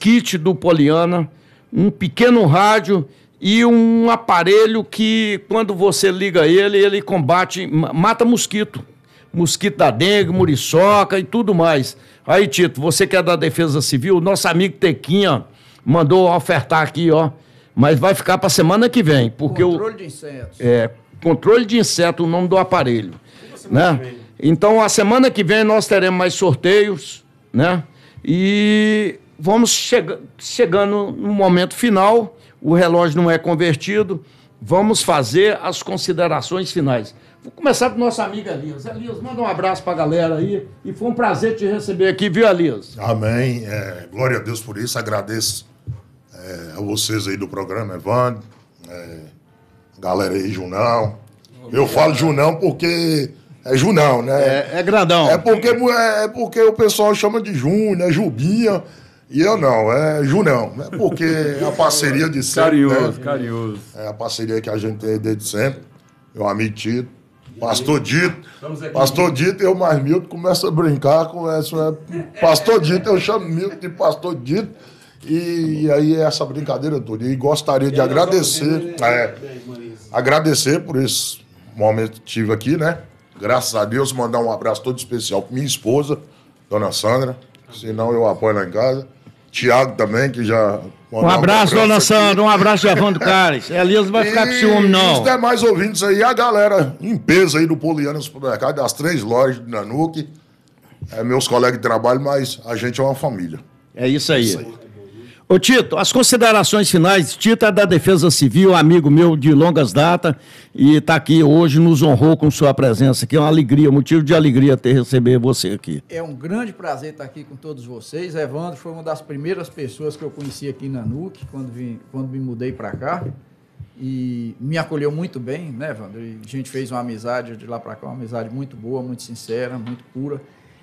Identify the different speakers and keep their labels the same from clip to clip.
Speaker 1: kits do Poliana, um pequeno rádio e um aparelho que, quando você liga ele, ele combate, mata mosquito. Mosquito da dengue, muriçoca e tudo mais. Aí, Tito, você que é da Defesa Civil, nosso amigo Tequinha mandou ofertar aqui, ó. Mas vai ficar para semana que vem, porque
Speaker 2: controle de insetos.
Speaker 1: Controle de inseto, o nome do aparelho, né? Então, a semana que vem nós teremos mais sorteios, né? E vamos chegando no momento final, o relógio não é convertido, vamos fazer as considerações finais. Vou começar com nossa amiga Elias. Elias, manda um abraço para a galera aí. E foi um prazer te receber aqui, viu, Elias?
Speaker 3: Amém. Glória a Deus por isso. Agradeço a vocês aí do programa, Evandro, galera aí, Junão. Eu falo Junão porque é Junão, né?
Speaker 1: É grandão.
Speaker 3: É porque o pessoal chama de Júnior, Jubinha. E eu não, é Junão. É porque a parceria de sempre.
Speaker 4: Carinhoso, carinhoso.
Speaker 3: É a parceria que a gente tem desde sempre. Meu amigo Tito. Pastor Dito, eu mais Milton começo a brincar com essa. Pastor Dito, eu chamo Milton de Pastor Dito. E aí essa brincadeira toda. E gostaria de agradecer. Agradecer por esse momento que tive aqui, né? Graças a Deus, mandar um abraço todo especial para minha esposa, dona Sandra. Senão eu apoio lá em casa. Tiago também, que já...
Speaker 1: Um abraço, dona Sandra, um abraço de Evandro Cares. Elias não vai ficar com ciúme, não.
Speaker 3: E os demais ouvintes aí, a galera em peso aí do Poliana Supermercado, das 3 lojas de Nanuque, meus colegas de trabalho, mas a gente é uma família.
Speaker 1: É isso aí. Ô, Tito, as considerações finais. Tito é da Defesa Civil, amigo meu de longas datas, e está aqui hoje, nos honrou com sua presença aqui. É uma alegria, motivo de alegria ter receber você aqui.
Speaker 2: É um grande prazer estar aqui com todos vocês. Evandro foi uma das primeiras pessoas que eu conheci aqui na Nanuque, quando me mudei para cá, e me acolheu muito bem, né, Evandro? E a gente fez uma amizade de lá para cá, uma amizade muito boa, muito sincera, muito pura.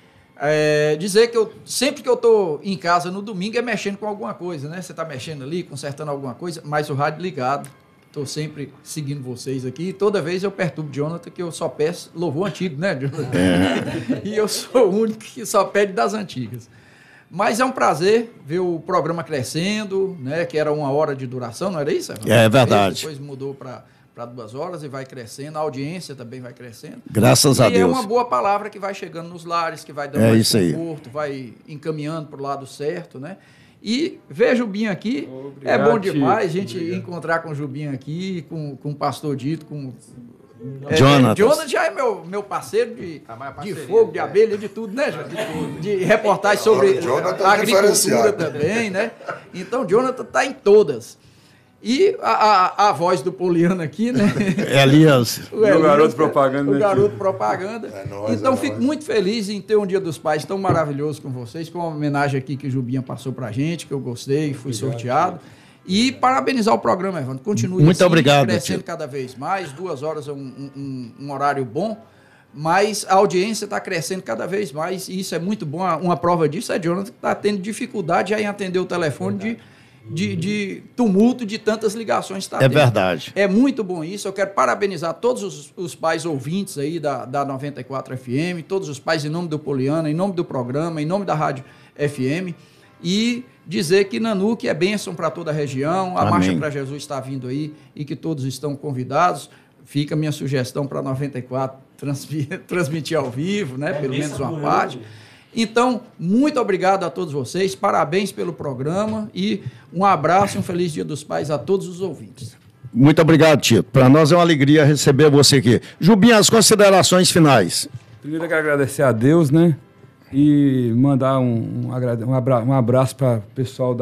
Speaker 2: Dizer que sempre que eu estou em casa no domingo é mexendo com alguma coisa, né? Você está mexendo ali, consertando alguma coisa, mas o rádio ligado. Estou sempre seguindo vocês aqui. E toda vez eu perturbo o Jonathan, que eu só peço louvor antigo, né, Jonathan? E eu sou o único que só pede das antigas. Mas é um prazer ver o programa crescendo, né? Que era 1 hora de duração, não era isso?
Speaker 1: É verdade.
Speaker 2: Depois mudou para 2 horas e vai crescendo, a audiência também vai crescendo.
Speaker 1: Graças a Deus.
Speaker 2: E é uma boa palavra que vai chegando nos lares, que vai dando mais conforto, vai encaminhando para o lado certo, né? E ver Jubinho aqui, obrigado, é bom demais a gente encontrar com o Jubinho aqui, com o pastor Dito, com...
Speaker 1: Jonathan.
Speaker 2: Jonathan já é meu parceiro de fogo, de abelha, de tudo, né, Jonathan? De reportagem sobre a agricultura também, né? Então, Jonathan está em todas. E a voz do Poliana aqui, né?
Speaker 1: Elias.
Speaker 4: O garoto propaganda.
Speaker 2: O garoto propaganda. Então, fico muito feliz em ter um Dia dos Pais tão maravilhoso com vocês, com uma homenagem aqui que o Jubinha passou pra gente, que eu gostei, fui sorteado. E parabenizar o programa, Evandro. Continue
Speaker 1: muito
Speaker 2: assim,
Speaker 1: obrigado,
Speaker 2: crescendo cada vez mais. 2 horas é um horário bom, mas a audiência está crescendo cada vez mais e isso é muito bom. Uma prova disso é Jonathan, que está tendo dificuldade em atender o telefone de tumulto de tantas ligações.
Speaker 1: É verdade.
Speaker 2: É muito bom isso. Eu quero parabenizar todos os pais ouvintes aí da 94 FM, todos os pais em nome do Poliana, em nome do programa, em nome da Rádio FM, e dizer que Nanuque é bênção para toda a região. A Marcha para Jesus está vindo aí e que todos estão convidados. Fica a minha sugestão para 94 transmitir ao vivo, né? Pelo menos uma parte. Então, muito obrigado a todos vocês, parabéns pelo programa e um abraço e um feliz Dia dos Pais a todos os ouvintes.
Speaker 1: Muito obrigado, Tito. Para nós é uma alegria receber você aqui. Jubinha, as considerações finais.
Speaker 4: Primeiro eu quero agradecer a Deus, né? E mandar um abraço para o pessoal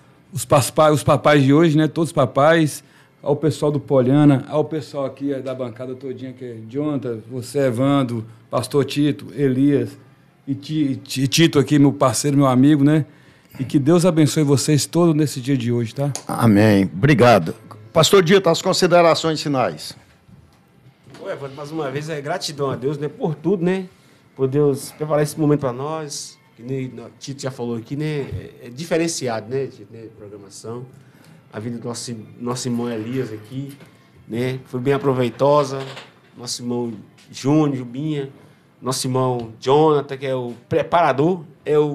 Speaker 4: os papais de hoje, né? Todos os papais, ao pessoal do Poliana, ao pessoal aqui da bancada todinha, que é Jonathan, você, Evandro, pastor Tito, Elias e Tito aqui, meu parceiro, meu amigo, né? E que Deus abençoe vocês todos nesse dia de hoje, tá?
Speaker 1: Amém. Obrigado. Pastor Dito, as considerações finais.
Speaker 5: Evandro, mais uma vez, gratidão a Deus, né? Por tudo, né? Por Deus preparar esse momento para nós, que nem o Tito já falou aqui, né? É diferenciado, né, Tito, né? Programação. A vida do nosso irmão Elias aqui, né? Foi bem aproveitosa. Nosso irmão Júnior, Jubinha, nosso irmão Jonathan, que é o preparador, é o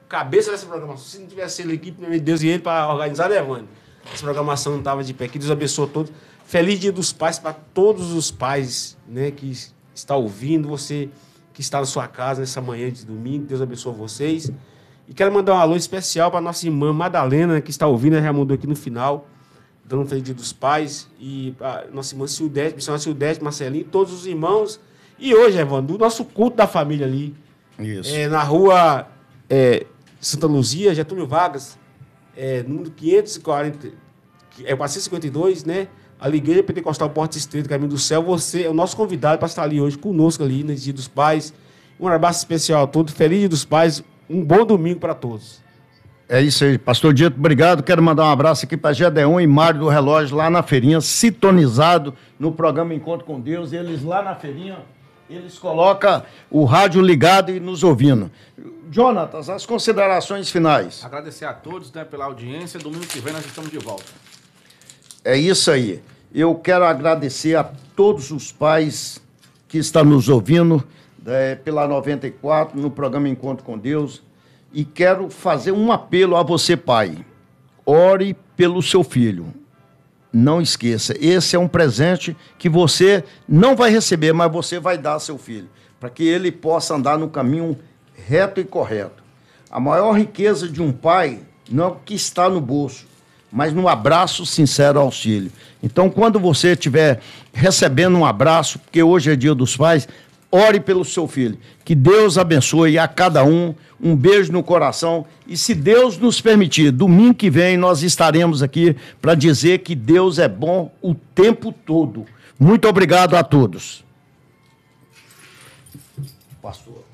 Speaker 5: cabeça dessa programação. Se não tivesse ele aqui, primeiro Deus e ele para organizar, né, Evandro? Essa programação não estava de pé. Que Deus abençoe a todos. Feliz Dia dos Pais para todos os pais, né, que está ouvindo, você que está na sua casa nessa manhã de domingo. Deus abençoe vocês. E quero mandar um alô especial para nossa irmã Madalena, que está ouvindo, ela já mandou aqui no final, dando um feliz Dia dos Pais. E para nossa irmã Sildete, missionária Sildete, Marcelinho, todos os irmãos. E hoje, Evandro, o nosso culto da família ali.
Speaker 1: Isso.
Speaker 5: Na rua Santa Luzia, Getúlio Vargas, número 540, 452, né? A Igreja Pentecostal Porta Estreita, Caminho do Céu. Você é o nosso convidado para estar ali hoje conosco, ali no Dia dos Pais. Um abraço especial a todos. Feliz Dia dos Pais. Um bom domingo para todos.
Speaker 1: É isso aí, Pastor Dito, obrigado. Quero mandar um abraço aqui para Gedeon e Mário do Relógio, lá na feirinha, sintonizado no programa Encontro com Deus. Eles lá na feirinha, eles colocam o rádio ligado e nos ouvindo. Jonatas, as considerações finais.
Speaker 6: Agradecer a todos, né, pela audiência. Domingo que vem nós estamos de volta.
Speaker 1: É isso aí. Eu quero agradecer a todos os pais que estão nos ouvindo pela 94, no programa Encontro com Deus. E quero fazer um apelo a você, pai. Ore pelo seu filho. Não esqueça, esse é um presente que você não vai receber, mas você vai dar ao seu filho, para que ele possa andar no caminho reto e correto. A maior riqueza de um pai não é o que está no bolso, mas no abraço sincero, auxílio. Então, quando você estiver recebendo um abraço, porque hoje é Dia dos Pais, ore pelo seu filho. Que Deus abençoe a cada um. Um beijo no coração. E se Deus nos permitir, domingo que vem nós estaremos aqui para dizer que Deus é bom o tempo todo. Muito obrigado a todos. Pastor.